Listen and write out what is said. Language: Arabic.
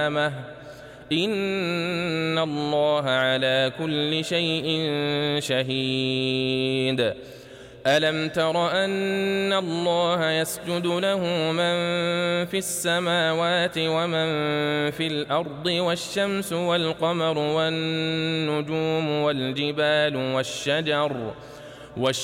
إن الله على كل شيء شهيد ألم تر أن الله يسجد له من في السماوات ومن في الأرض والشمس والقمر والنجوم والجبال والشجر